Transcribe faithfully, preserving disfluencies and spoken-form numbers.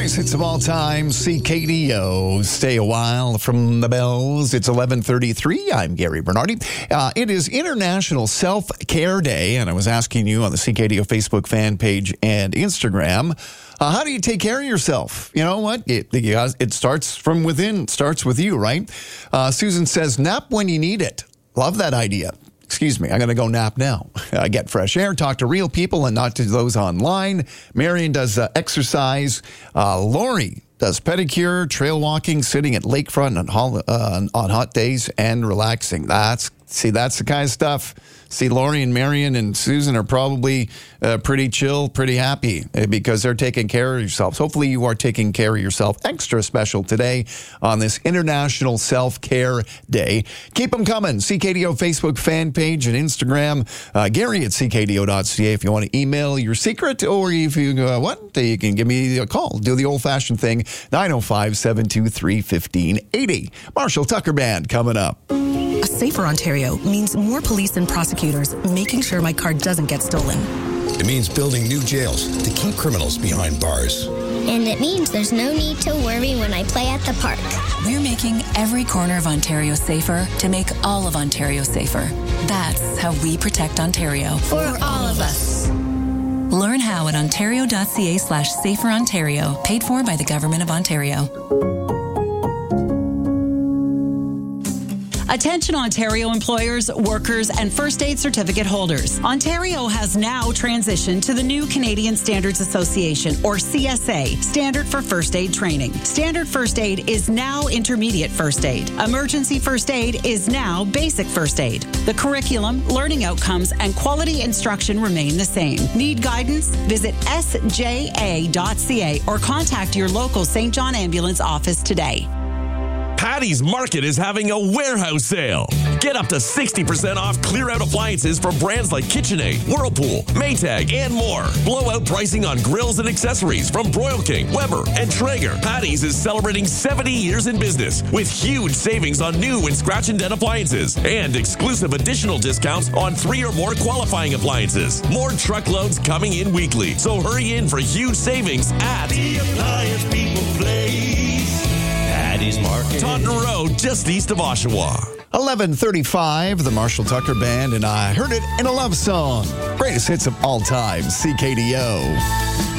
Greatest hits of all time, C K D O. Stay a while from the bells. It's eleven thirty-three. I'm Gary Bernardi. Uh, it is International Self-Care Day, and I was asking you on the C K D O Facebook fan page and Instagram, uh, how do you take care of yourself? You know what? It, it starts from within. It starts with you, right? Uh, Susan says, nap when you need it. Love that idea. Excuse me, I'm going to go nap now. I get fresh air, talk to real people and not to those online. Marion does uh, exercise. Uh, Lori does pedicure, trail walking, sitting at lakefront on, hol- uh, on hot days and relaxing. That's See, that's the kind of stuff. See, Lori and Marion and Susan are probably uh, pretty chill, pretty happy uh, because they're taking care of yourselves. Hopefully you are taking care of yourself extra special today on this International Self-Care Day. Keep them coming. C K D O Facebook fan page and Instagram. Uh, Gary at C K D O dot C A if you want to email your secret, or if you uh, what, you can give me a call. Do the old-fashioned thing, nine oh five, seven two three, one five eight oh. Marshall Tucker Band coming up. A safer Ontario means more police and prosecutors making sure my car doesn't get stolen. It means building new jails to keep criminals behind bars. And it means there's no need to worry when I play at the park. We're making every corner of Ontario safer to make all of Ontario safer. That's how we protect Ontario. For all of us. Learn how at ontario.ca slash safer Ontario, paid for by the Government of Ontario. Attention Ontario employers, workers, and first aid certificate holders. Ontario has now transitioned to the new Canadian Standards Association, or C S A, Standard for First Aid Training. Standard First Aid is now Intermediate First Aid. Emergency First Aid is now Basic First Aid. The curriculum, learning outcomes, and quality instruction remain the same. Need guidance? Visit S J A dot C A or contact your local Saint John Ambulance office today. Patty's Market is having a warehouse sale. Get up to sixty percent off clear-out appliances from brands like KitchenAid, Whirlpool, Maytag, and more. Blowout pricing on grills and accessories from Broil King, Weber, and Traeger. Patty's is celebrating seventy years in business with huge savings on new and scratch and dent appliances and exclusive additional discounts on three or more qualifying appliances. More truckloads coming in weekly, so hurry in for huge savings at The Appliance People Place. Patty's Market. Taunton Road, just east of Oshawa. eleven thirty-five, the Marshall Tucker Band, and I heard it in a love song. Greatest hits of all time, C K D O.